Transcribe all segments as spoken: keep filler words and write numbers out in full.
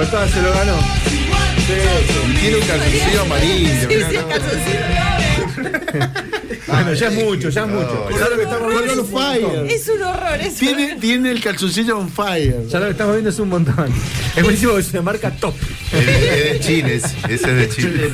Cortá, se lo ganó. Sí, sí. Tiene un calzoncillo amarillo. Sí, no, sí, no. Bueno, ya es mucho, ya es mucho. No, Ya lo que estamos viendo Color es un fire. montón. Es un horror eso. Tiene, tiene el calzoncillo on fire. Ya lo que estamos viendo es un montón. Es buenísimo porque es una marca top. Es, es de Chile, ese es de Chile.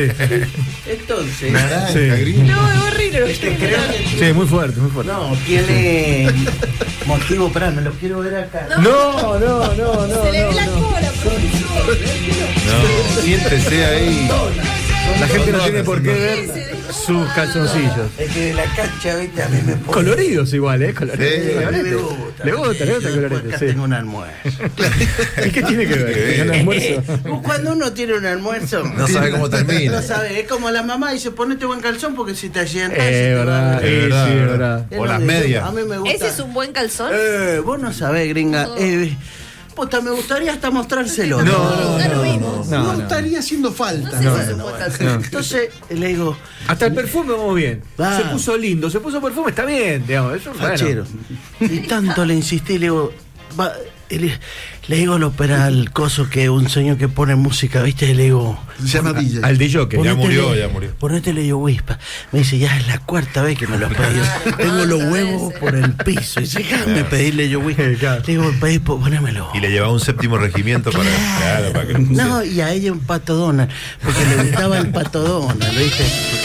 Entonces, Naranja, Sí. gris. No, es horrible lo que ¿viste? estoy Creo viendo. que Sí, muy fuerte, muy fuerte. no tiene motivo para, me lo quiero ver acá. No, no, no, no. Se le ve no, la no. cola, profesor. No, siéntese ahí. La gente no tiene por qué Sí, ver sí. sus calzoncillos. Es que la cancha, viste, a mí me pone. Coloridos igual, ¿eh? Coloridos. Sí, A mí me Colorete. gusta. Le gusta, le gusta Yo después colorete, acá sí. tengo un almuerzo. ¿Y qué tiene que ver? ¿Un almuerzo? Cuando uno tiene un almuerzo, No sabe cómo termina. no sabe, es como la mamá dice, ponete buen calzón porque si te asientas Eh, se te va verdad, a sí, Es verdad, sí, es verdad. Es O lo las que yo- medias. A mí me gusta. ¿Ese es un buen calzón? Eh, vos no sabés, gringa. No. Eh, puta, me gustaría hasta mostrárselo. No, no, no, no lo vimos. no, No, no, no. estaría haciendo falta. No No, sé si es un buen calzón. Entonces le digo, Hasta el perfume vamos bien. Ah. Se puso lindo, se puso perfume, está bien, digamos. Eso, bueno. fachero. Y tanto le insistí, le digo, va, le, le digo al opera al coso que un señor que pone música, ¿viste? Y le digo, se llama D J. Al D J. Ya murió, ponetele- ya murió. Ponetele yo Wispa. Me dice, ya es la cuarta vez que me lo pedí. Tengo los huevos por el piso. Y dice, déjame pedirle yo Wispa. Claro. Le digo, pedí, ponémelo. Y le llevaba un séptimo regimiento para. Claro, para que lo pusiera. No, y a ella un pato Donald, porque le gustaba el pato Donald, ¿viste?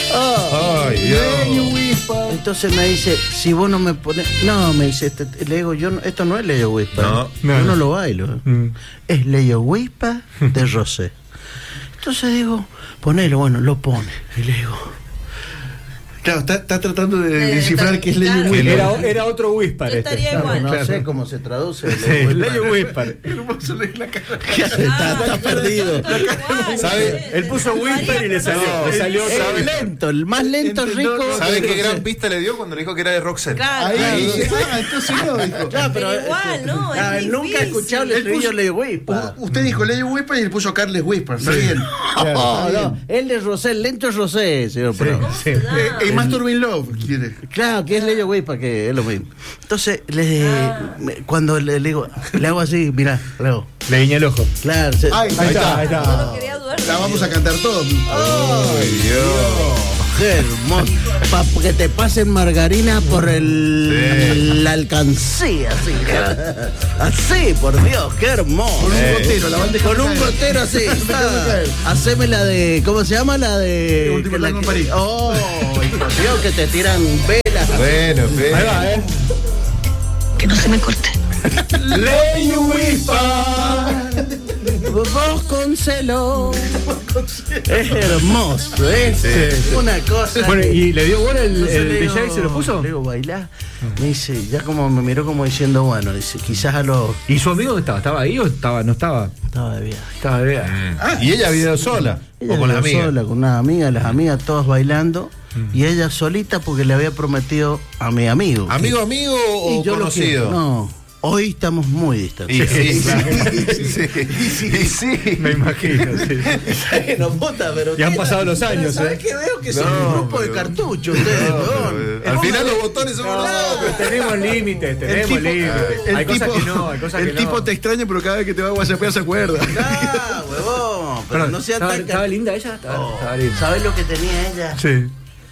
Ay, Dios. Entonces me dice, si vos no me pones. No, me dice, este- le digo, yo no- esto no es Leyo Wispa. No. No, yo no, no. lo bailo. Mm. Es Leyo Wispa de Rosé. Entonces digo, ponelo, bueno, lo pone. Y le digo, Claro, está, está tratando de Eh, descifrar está- qué es ley claro. Whisper. Era, era otro whisper Yo este. estaría Claro, igual. no claro. sé cómo se traduce. Sí, Leyo Whisper. Hermoso leer la cara. está, está perdido. ¿Sabe? Él puso whisper y le salió, No, le salió Es otra vez. lento, el más lento es rico. ¿Sabe qué gran pista le dio cuando le dijo que era de Roxanne? Claro. Ahí, Ahí. ah, entonces no, dijo. Claro, Pero pero, igual, no, es Ah, él nunca he difícil. escuchado el Él estribillo puso- de Wispa. U- Usted dijo Ley Whisper y le puso Carles Whisper. Está bien. No, no, él es Rosé, el lento es Rosé, señor. pero- Sí. Eh, eh, más Turbin Love quiere. Claro, que es Leyo Wispa, que es lo mismo. Entonces, le, me- cuando le, le digo, le hago así, mirá, le hago. Le guiña el ojo. Claro, se- Ay, Ahí está, ahí No está. quería dudar. La vamos a cantar todos. Ay, Dios. qué hermoso. Para que te pasen margarina por el, Sí. la alcancía, así. Así, por Dios, qué hermoso. Con un Eh. gotero, la bandeja Con de un caer. gotero así. Déjame caer. Haceme la de. ¿Cómo se llama? La de. El último que la tango en que- París. Oh, por Dios, que te tiran velas. Bueno, fe. Ahí va, ¿eh? Que no se me corte. Leyo Whisper. Vos con celo. Es hermoso, ¿eh? Sí, sí. Una cosa. Bueno, ¿y le dio bola el, Entonces el le D digo- J? ¿Se lo puso? Le digo, bailá. Me dice, ya como me miró como diciendo, bueno, dice, quizás a los. ¿Y su amigo dónde estaba? ¿Estaba ahí o estaba? No estaba. Estaba de viaje. Estaba de viaje. Mm. ¿Y ella había ido sola? Ella ¿O con la iba amiga? sola, con unas amigas, las amigas todas bailando. Y ella solita porque le había prometido a mi amigo. ¿Amigo, amigo Y o yo lo conocido? quiero. No, hoy estamos muy distanciados. Y sí, sí. Y sí. Me imagino, sí. Bueno, puta, pero. Ya han pasado los años, ¿Sabes ¿eh? qué veo? Que son No, un grupo de pero- cartuchos ustedes, No, weón. pero, al final los botones son No, verdad. pero tenemos límites, tenemos tipo- límites. El Hay tipo, cosas que no, hay cosas el que no. tipo te extraña, pero cada vez que te va a WhatsApp se acuerda. Ah, huevón. Pero Perdón, no sean ¿estaba, tan. ¿Estaba linda ella? Estaba, Oh, estaba linda. ¿sabes lo que tenía ella? Sí.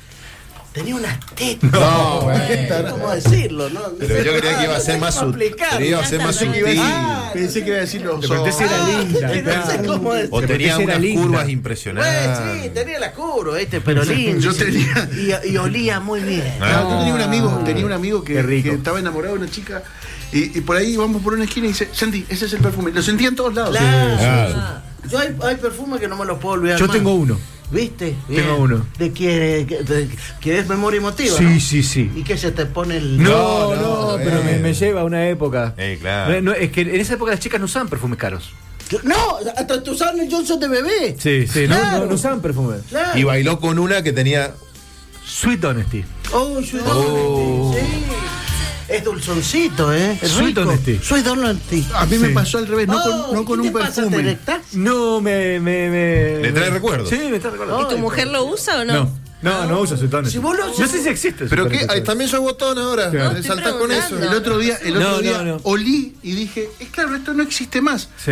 Tenía unas tetas. No, ¿Cómo decirlo? No, Pero yo creía que iba a ser más sutil. Pero iba a ser más sutil. Ah, Pensé que iba a decir los Te pregunté si era Ah, linda. no sé claro. cómo es. O Te tenía pregunté si era unas linda. curvas Pues impresionantes. sí, tenía la curva, ¿viste? Pero lindo. Yo tenía- Y, y olía muy bien. Ah, yo tenía un amigo, tenía un amigo que, Qué rico. que estaba enamorado de una chica y, y por ahí vamos por una esquina y dice, Sandy, ese es el perfume. Lo sentía en todos lados. Claro. Claro. Yo hay, hay perfumes que no me los puedo olvidar. Yo más. tengo uno. ¿Viste? Tengo uno. ¿De qué? de- de- ¿Que es memoria emotiva? Sí, ¿no? sí, sí. ¿Y qué se te pone el.? No, No, no, no, pero eh. me, me lleva a una época. Eh, claro. No, no, es que en esa época las chicas no usaban perfumes caros. No, hasta tú usabas el Johnson de bebé. Sí, sí, no, Claro. no, no usaban perfumes. Claro. Y bailó con una que tenía. Sweet Honesty. Oh, Sweet Oh. Honesty, sí. Es dulzoncito, ¿eh? Es Sweet rico. Honesty. Sweet Honesty. A mí me Sí. pasó al revés, no Oh, con, no con ¿qué un te pasa? ¿Te perfume. erectás? No, me. me, me ¿Le trae recuerdos? Sí, me trae recuerdos. ¿Y tu mujer lo usa o no? No, no, no usa Sweet Honesty. Si vos lo- No sé si existe. ¿Pero Sweet qué? Honesty. Ay, también soy botón ahora. Claro. ¿Le Estoy saltás con eso? preguntando. El otro día, el otro No, día no, no. olí y dije, es claro, esto no existe más. Sí.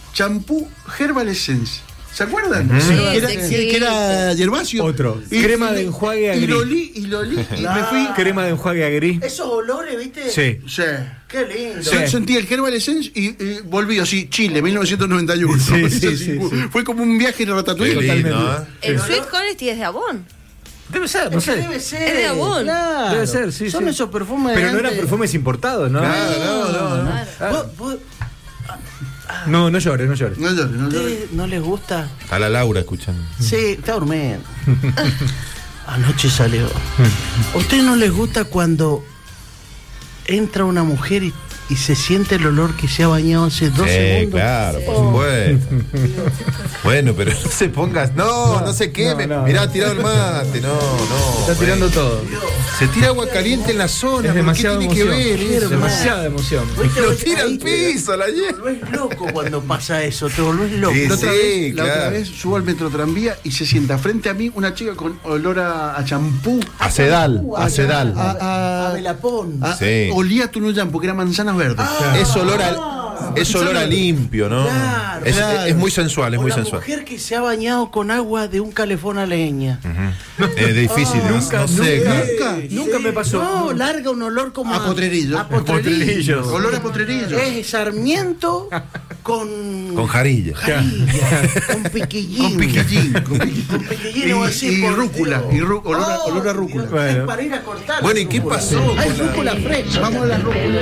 champú Herbal Essence. ¿Se acuerdan? Sí, que, era, sí, que- sí. que era hierbáceo. Otro. Crema de enjuague a Y gris. lo olí, y lo olí, y me fui. Crema de enjuague a gris. Esos olores, ¿viste? Sí. Sí. Qué lindo. Sí. Yo sentí el Herbal Essence y, y volví así, Chile, mil novecientos noventa y uno. Sí, Hice sí, así, sí, fue, sí. fue como un viaje en Ratatouille. Qué lindo, Totalmente. ¿eh? El Sweet Honesty es de Avon. Debe ser, no Es que sé. debe ser. Es de Avon. Claro. Debe ser, sí, Son sí. esos perfumes. Pero no de eran antes. perfumes importados, ¿no? Claro, no, no, no. ¿Vos, vos, No, no llores, no llores. No llores, no llores. ¿ustedes no les gusta? A la Laura escuchando. Sí, está durmiendo. Anoche salió. ¿A ustedes no les gusta cuando entra una mujer y, y se siente el olor que se ha bañado hace dos Sí, segundos? claro, por Oh. supuesto. Bueno, pero no se pongas. No, no se queme. no, no. Mirá, ha tirado el mate. No, no. Está tirando bueno. todo. Se tira agua caliente en la zona. Es demasiada ¿Por qué tiene emoción. que ver eso? Demasiada emoción. ¿Viste? Lo Ahí tira al te piso, la hierba. volvés loco cuando pasa eso, te volvés loco. Sí, La otra, sí, vez, la otra claro. vez subo al metro tranvía y se sienta frente a mí una chica con olor a, a champú. Acedal, Ah, acedal. A, a- A Melapón. a- Sí. Olía a Tunuyán porque era manzanas verdes. Es olor a, es olor a limpio, ¿no? Claro, es, claro. es muy sensual, es O muy la sensual. mujer que se ha bañado con agua de un calefón a leña. Es difícil, no, Nunca, no sé. nunca, claro. nunca me pasó. No, larga un olor como A potrerillo. A potrerillo. Potrerillos. Olor a potrerillo. Es sarmiento con Con jarilla. jarilla, con piquillín. Con piquillín. Con piquillín. Con piquillín Y- o así, y por rúcula, Dios. y rú- olor a- Oh, olor a rúcula. Dios, Bueno. es para ir a cortar. Bueno, la ¿y qué rúcula. pasó Hay con la- rúcula fresca. Vamos a la rúcula.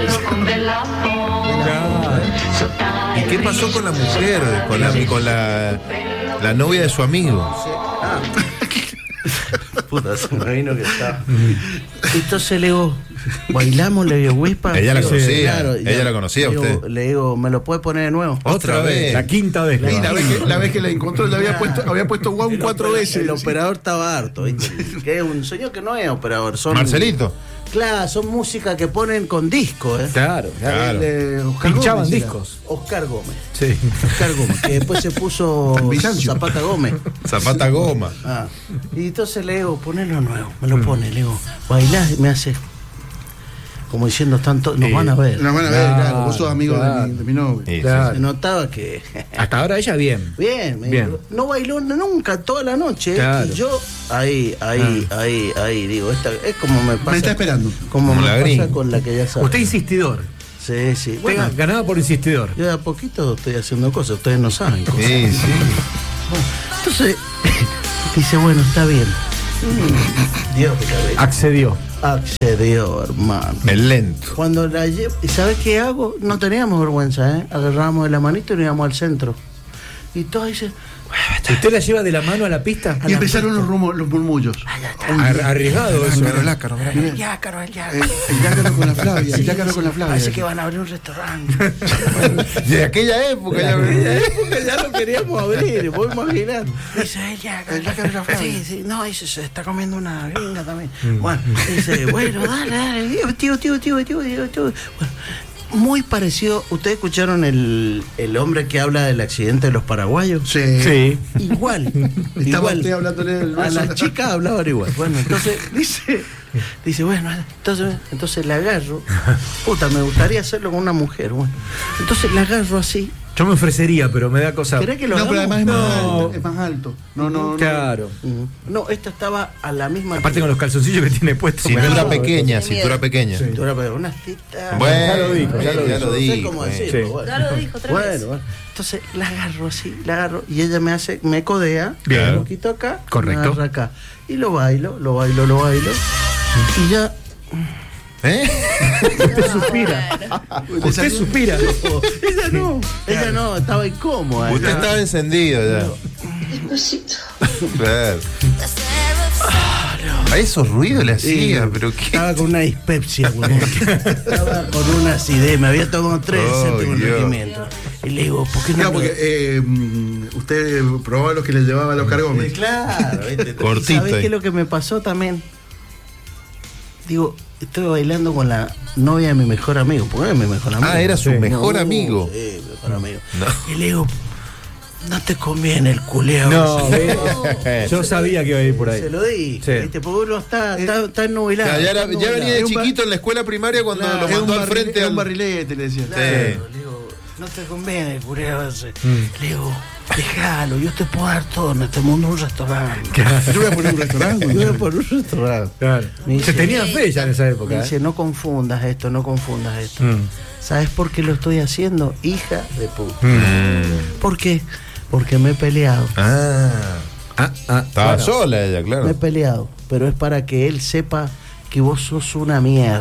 ¿Y qué pasó con la mujer? Con la, con la, la novia de su amigo. Puta, se me vino que está. Entonces le digo, bailamos, le digo, Wispa. Ella la Digo, conocía, ella la conocía a le digo- usted. Le digo, ¿me lo puede poner de nuevo? Otra vez. La quinta vez. Y la vez que, la vez que la encontró, le había puesto, había puesto guau cuatro veces. El operador estaba harto, ¿viste? Que es un señor que no es operador, son. Marcelito. Claro, son música que ponen con disco, ¿eh? Claro, Claro. El, eh, Oscar Pinchaban Gómez era. discos. Oscar Gómez. Sí. Oscar Gómez, que después se puso Bizancio. Zapata Gómez. Zapata goma. Ah. Y entonces le digo, ponelo nuevo, me lo pone, le digo, bailá, y me hace. Como diciendo tanto, nos Sí. van a ver. Nos van a ver, Claro, claro. Vos sos amigo claro. de, mi, de mi novio. Sí, Claro. Se notaba que. Hasta ahora ella bien. Bien, me Bien. dijo, no bailó nunca toda la noche. Claro. Y yo, ahí, ahí, ahí, ahí, digo, esta, es como me pasa. Me está esperando. Como Como me la pasa gringa. con la que ya sabe. Usted insistidor. Sí, sí. Bueno, Bueno, ganaba por insistidor. yo de a poquito estoy haciendo cosas, ustedes no saben cosas. Sí, sí. Entonces, dice, bueno, está bien. Mm, Dios, qué cabeza. Accedió. Accedió, hermano. El lento. Cuando la llevo, ¿y sabes qué hago? No teníamos vergüenza, ¿eh? Agarrábamos de la manito y nos íbamos al centro. Y todos dicen, ¿Usted la lleva de la mano a la pista? Y empezaron los, rumo- los murmullos. Ar- arriesgado eso. Ácaro, el ácaro, mirá. el yácaro, el yácaro. El, el yácaro con la Flavia. El yácaro con la Flavia. Parece que van a abrir un restaurante. De aquella época ya. Ya lo queríamos abrir, vos imaginás. Dice, el yácaro, el yácaro. Sí, sí, no, dice, se está comiendo una gringa también. Bueno, dice, bueno, dale, dale, tío, tío, tío, tío, tío, tío. Bueno, muy parecido. ¿Ustedes escucharon el, el hombre que habla del accidente de los paraguayos? Sí. Sí. Igual. Estaba igual. usted hablándole del A beso. las chicas hablaban igual. Bueno, entonces dice, dice, bueno, entonces, entonces le agarro. Puta, me gustaría hacerlo con una mujer. Bueno, entonces la agarro así. Yo me ofrecería, pero me da cosa. ¿Querés que lo No, pero hagamos? además es más No. alto. Es más alto. No, no, no. Claro. Ujú. No, esta estaba a la misma. Aparte con los calzoncillos que tiene puestos. Cintura me- pequeña, Qué cintura miedo. pequeña. cintura, pero unas titas. Bueno, Ya lo dijo, ya lo ya dijo. lo No sé dijo. cómo eh. decirlo, Sí. bueno. Ya lo dijo otra Bueno, vez. bueno. Entonces la agarro así, la agarro y ella me hace, me codea, Bien. un poquito acá, Correcto. me agarra acá. Y lo bailo, lo bailo, lo bailo. Y ya. ¿Eh? Usted suspira. Usted suspira. Ella no, ella no, estaba incómoda. Usted ella- estaba encendido ya. Despacito. Claro. A esos ruidos le hacía, pero qué. Estaba con una dispepsia, güey. Estaba con una acidez, me había tomado tres Oh, céntimos de Dios. rendimiento. Y le digo, ¿por qué no? Claro, me- porque eh, mm, usted probaba los que le llevaba a los Sí, Gómez. claro, ¿viste? Cortito ¿Sabés ahí. qué es lo que me pasó también? Digo, estoy bailando con la novia de mi mejor amigo, porque es mi mejor amigo. Ah, era su Sí. mejor No, amigo. Sí, mi mejor amigo. No. Y le digo, no te conviene el culeo. No, ve, yo sabía que iba a ir por ahí. Se lo di, Sí. ¿viste? Porque uno está, está, está O ennubilado. sea, ya, era- está ya ennubilado. venía de Es un ba- chiquito en la escuela primaria cuando Claro, lo es un mandó al barrile- frente es al. un barrilete, le decía. Sí. Claro, le digo, no te conviene, cureo ese. Mm. Le digo, déjalo, yo te puedo dar todo en este mundo, un restaurante. Yo voy a poner un restaurante. Yo voy a poner un restaurante. Claro. Dice, Se tenía fe ya en esa época. Me dice, ¿eh? no confundas esto, no confundas esto. Mm. ¿Sabes por qué lo estoy haciendo? Hija de puta. Mm. ¿Por qué? Porque me he peleado. Ah. Ah, ah, Estaba bueno. sola ella, Me he claro. peleado. Pero es para que él sepa que vos sos una mierda.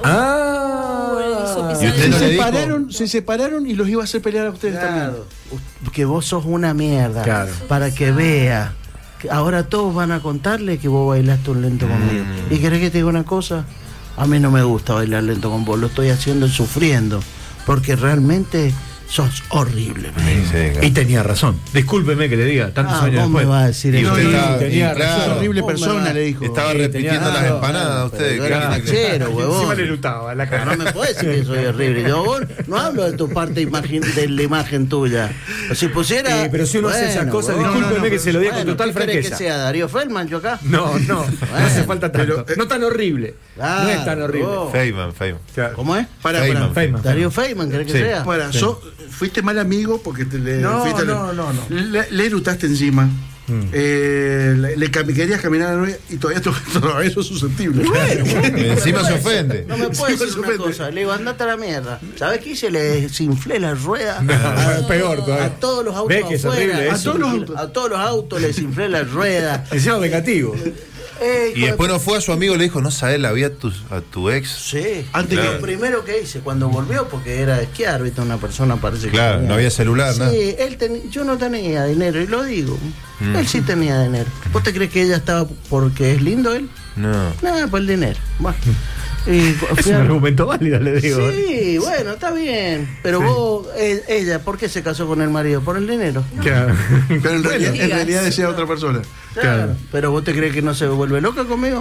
Hizo Ah. pisar ¿Y usted el- no Se le dijo? separaron, se separaron y los iba a hacer pelear a ustedes también. Que vos sos una mierda. Claro. Para que vea. Que ahora todos van a contarle que vos bailaste un lento conmigo. ¿Y querés que te diga una cosa? A mí no me gusta bailar lento con vos. Lo estoy haciendo sufriendo. Porque realmente sos horrible. man. Sí, sí, claro. Y tenía razón. Discúlpeme que le diga tantos Ah, años vos me después. vas a decir Y eso. usted Sí, estaba- tenía y claro, razón. Horrible Vos me persona, vas- le dijo. Estaba Sí, repitiendo tenía- las no, empanadas no, usted. pero ¿qué yo era quiere que- canchero, huevón. Encima le lutaba la cara. No me puedes decir que soy horrible. Yo vos, no hablo de tu parte imagi- de la imagen tuya. O si pusiera. Eh, pero si uno hace esas cosas, huevón, discúlpeme que se lo diga con total ¿qué querés franqueza. que sea Darío Feldman yo acá? No, no, no hace falta tanto. pero, eh, no tan horrible. Claro, no es tan horrible. vos. Feynman, Feynman. Claro. ¿Cómo es? Para, Feynman. para. Feynman. Darío Feynman, ¿querés que Sí. sea? Para, so- fuiste mal amigo porque te le No, fuiste a le- no, no, no. Le, le erutaste encima. Mm. Eh, le, le cam- querías caminar a la novia y todavía, todavía sos susceptible. Encima se ofende. No me Sí, puedes se decir una ofende. cosa. Le digo, andate a la mierda. ¿Sabes qué hice? Le desinflé la rueda. No, a, peor todavía. a todos los autos Ve que es afuera. horrible a, eso. todos los autos. a todos los autos le desinflé la rueda. Encima vengativo. Eh, Y después no fue a su amigo, le dijo, no sabés la vida a tu, a tu ex. Sí, Antes lo que- primero que hice cuando volvió, porque era esquiar, ¿viste? Una persona parece que. Claro, tenía- no había celular, Sí, nada. él ten- yo no tenía dinero, y lo digo. Mm. Él sí tenía dinero. ¿Vos te crees que ella estaba porque es lindo él? No. Nada, por el dinero. Bueno. Y Es fui un a- argumento válido, le digo. Sí, bueno, está bien. Pero vos, eh, ella, ¿por qué se casó con el marido? ¿Por el dinero? Claro. Pero en realidad, en digas. realidad decía otra persona. Claro. ¿Pero vos te crees que no se vuelve loca conmigo?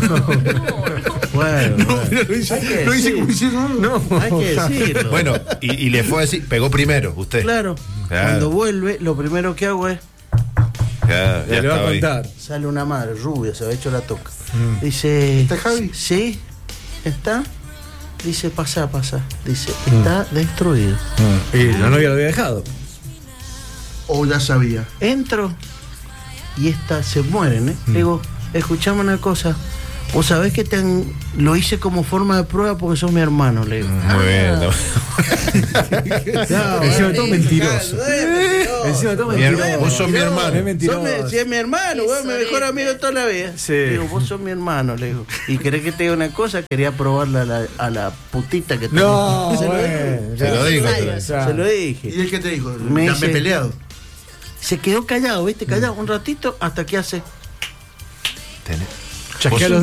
Bueno, No, bueno. pero lo hice, Hay que lo hice decir. como diciendo no. No. Hay que decirlo. Bueno, y, y le fue a decir, pegó primero, usted. Claro. Claro. Cuando vuelve, lo primero que hago es Ya, ya le va a estaba ahí. contar. sale una madre rubia, se ha hecho la toca. Mm. Dice, ¿Está Javi? Sí, está. Dice, pasa, pasa. Dice, está destruido. Y la novia lo había dejado. O ya sabía. Entro y esta se mueren, ¿eh? Mm. Digo, escuchame una cosa. Vos sabés que te han- lo hice como forma de prueba porque sos mi hermano, le digo. Muy bien. no. No, Encima de todo eh, mentiroso. no es mentiroso. Encima de todo Mi mentiroso. hermano, vos sos mi hermano. Es Sos mentiroso. mi- si es mi hermano, weón, mi mejor amigo de toda la vida. Sí. Le digo, vos sos mi hermano, le digo. ¿Y querés que te diga una cosa? Quería probarla a la, a la putita que tengo. No, se, lo bueno, dije. Se lo dijo. Ay, pero- Se lo dije. ¿Y él qué te dijo? Me ya dice- me he peleado. Se quedó callado, ¿viste? Callado un ratito hasta que hace. Tenés- Chasquea los